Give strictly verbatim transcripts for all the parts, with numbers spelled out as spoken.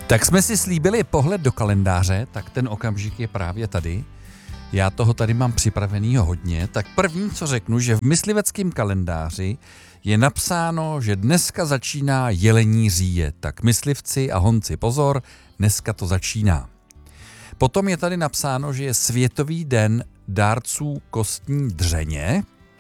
Tak jsme si slíbili pohled do kalendáře, tak ten okamžik je právě tady. Já toho tady mám připravenýho hodně, tak první, co řeknu, že v mysliveckém kalendáři je napsáno, že dneska začíná jelení říje. Tak myslivci a honci pozor, dneska to začíná. Potom je tady napsáno, že je Světový den dárců kostní dřeně.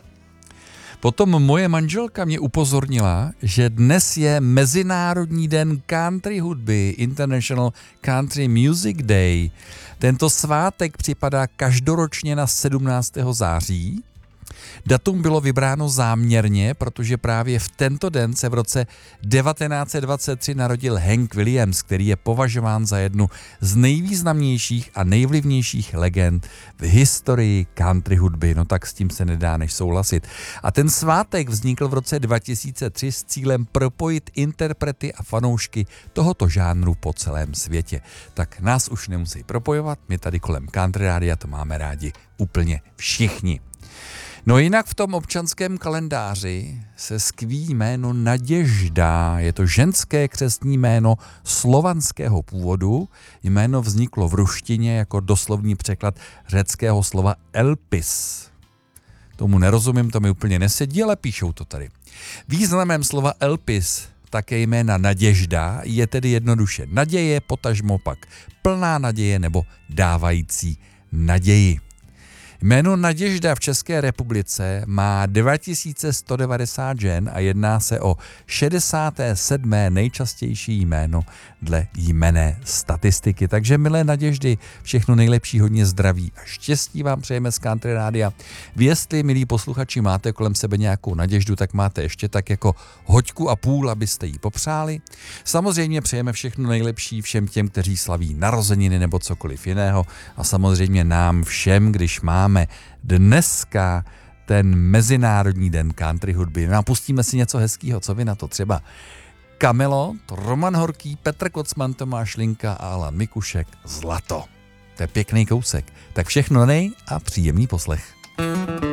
Potom moje manželka mě upozornila, že dnes je Mezinárodní den country hudby, International Country Music Day. Tento svátek připadá každoročně na sedmnáctého září. Datum bylo vybráno záměrně, protože právě v tento den se v roce devatenáct set dvacet tři narodil Hank Williams, který je považován za jednu z nejvýznamnějších a nejvlivnějších legend v historii country hudby. No tak s tím se nedá než souhlasit. A ten svátek vznikl v roce dva tisíce tři s cílem propojit interprety a fanoušky tohoto žánru po celém světě. Tak nás už nemusí propojovat, my tady kolem Country Rádia to máme rádi úplně všichni. No jinak v tom občanském kalendáři se skví jméno Naděžda. Je to ženské křestní jméno slovanského původu. Jméno vzniklo v ruštině jako doslovný překlad řeckého slova Elpis. Tomu nerozumím, to mi úplně nesedí, ale píšou to tady. Významem slova Elpis, také jména Naděžda, je tedy jednoduše naděje, potažmo pak plná naděje nebo dávající naději. Jméno Naděžda v České republice má dva tisíce sto devadesát žen a jedná se o šedesáté sedmé nejčastější jméno dle jmenné statistiky. Takže milé Naděždy, všechno nejlepší, hodně zdraví a štěstí vám přejeme z Country Rádia. Vy, jestli, milí posluchači, máte kolem sebe nějakou Naděždu, tak máte ještě tak jako hoďku a půl, abyste jí popřáli. Samozřejmě přejeme všechno nejlepší všem těm, kteří slaví narozeniny nebo cokoliv jiného a samozřejmě nám všem, když máme dneska ten Mezinárodní den country hudby. No a pustíme si něco hezkýho, co vy na to třeba? Kamelot, Roman Horký, Petr Kocman, Tomáš Linka a Alan Mikušek, Zlato. To je pěkný kousek. Tak všechno nej a příjemný poslech.